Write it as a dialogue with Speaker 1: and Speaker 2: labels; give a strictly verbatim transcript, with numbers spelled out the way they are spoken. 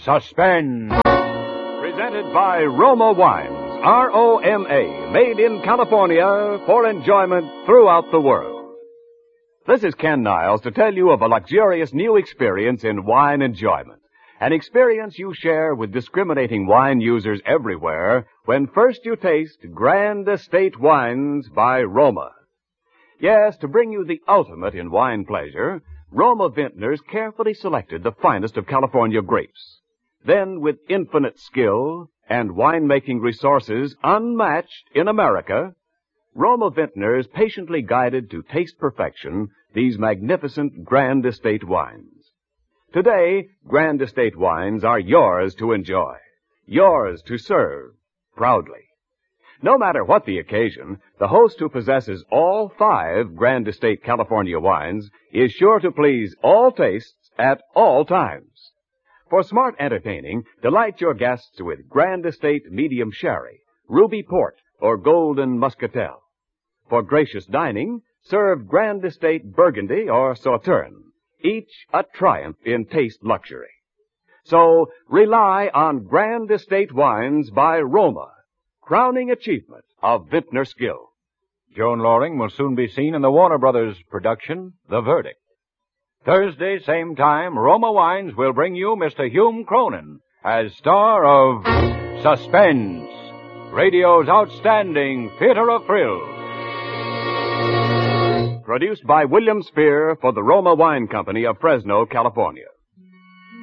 Speaker 1: Suspense.
Speaker 2: Presented by Roma Wines, R O M A, made in California for enjoyment throughout the world. This is Ken Niles to tell you of a luxurious new experience in wine enjoyment. An experience you share with discriminating wine users everywhere when first you taste Grand Estate Wines by Roma. Yes, to bring you the ultimate in wine pleasure, Roma vintners carefully selected the finest of California grapes. Then, with infinite skill and winemaking resources unmatched in America, Roma vintners patiently guided to taste perfection these magnificent Grand Estate wines. Today, Grand Estate wines are yours to enjoy, yours to serve proudly. No matter what the occasion, the host who possesses all five Grand Estate California wines is sure to please all tastes at all times. For smart entertaining, delight your guests with Grand Estate Medium Sherry, Ruby Port, or Golden Muscatel. For gracious dining, serve Grand Estate Burgundy or Sauterne, each a triumph in taste luxury. So, rely on Grand Estate wines by Roma, crowning achievement of vintner skill.
Speaker 1: Joan Loring will soon be seen in the Warner Brothers production, The Verdict. Thursday, same time, Roma Wines will bring you Mister Hume Cronin as star of Suspense, radio's outstanding theater of thrills.
Speaker 2: Produced by William Spear for the Roma Wine Company of Fresno, California.